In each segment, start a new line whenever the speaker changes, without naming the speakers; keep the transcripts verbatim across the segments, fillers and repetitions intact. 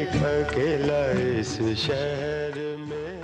अकेला इस शहर में।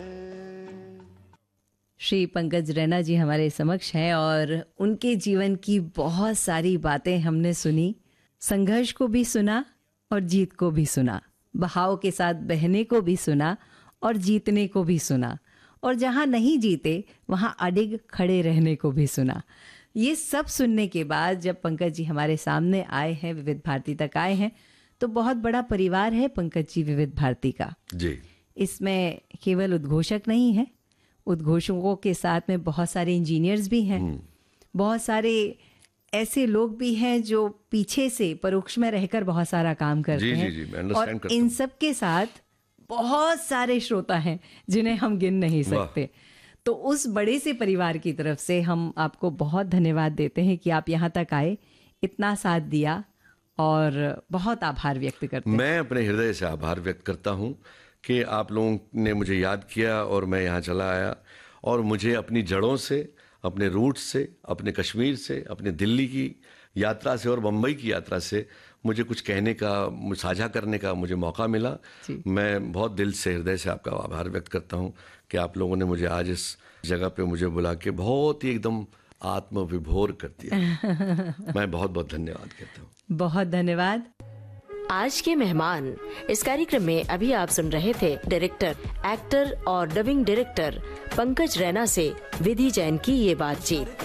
श्री पंकज रैना जी हमारे समक्ष हैं और उनके जीवन की बहुत सारी बातें हमने सुनी, संघर्ष को भी सुना और जीत को भी सुना, बहाव के साथ बहने को भी सुना और जीतने को भी सुना, और जहाँ नहीं जीते वहाँ अडिग खड़े रहने को भी सुना। ये सब सुनने के बाद जब पंकज जी हमारे सामने आए हैं, विविध भारती तक आए हैं, तो बहुत बड़ा परिवार है पंकज जी विविध भारती का
जी।
इसमें केवल उद्घोषक नहीं है, उद्घोषकों के साथ में बहुत सारे इंजीनियर्स भी हैं, बहुत सारे ऐसे लोग भी हैं जो पीछे से परोक्ष में रहकर बहुत सारा काम करते
जी,
हैं।
जी, जी, मैं understand
और
करता
इन
हूं।
सब के साथ बहुत सारे श्रोता हैं जिन्हें हम गिन नहीं सकते। तो उस बड़े से परिवार की तरफ से हम आपको बहुत धन्यवाद देते हैं कि आप यहाँ तक आए, इतना साथ दिया, और बहुत आभार व्यक्त करते हैं।
मैं अपने हृदय से आभार व्यक्त करता हूँ कि आप लोगों ने मुझे याद किया और मैं यहाँ चला आया, और मुझे अपनी जड़ों से, अपने रूट से, अपने कश्मीर से, अपने दिल्ली की यात्रा से और मुंबई की यात्रा से मुझे कुछ कहने का, साझा करने का मुझे मौका मिला। मैं बहुत दिल से, हृदय से आपका आभार व्यक्त करता हूँ कि आप लोगों ने मुझे आज इस जगह पे मुझे बुला के बहुत ही एकदम आत्मविभोर कर दिया। मैं बहुत बहुत धन्यवाद कहता हूँ।
बहुत धन्यवाद।
आज के मेहमान इस कार्यक्रम में अभी आप सुन रहे थे डायरेक्टर, एक्टर और डबिंग डायरेक्टर पंकज रैना से विधि जैन की ये बातचीत।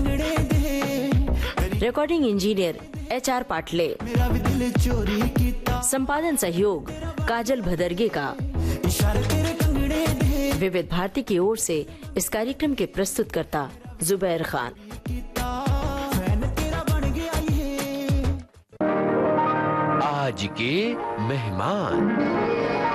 Recording engineer H R Patle, संपादन सहयोग काजल भदरगे का। विविध भारती की ओर से इस कार्यक्रम के प्रस्तुतकर्ता जुबैर खान।
आज के मेहमान।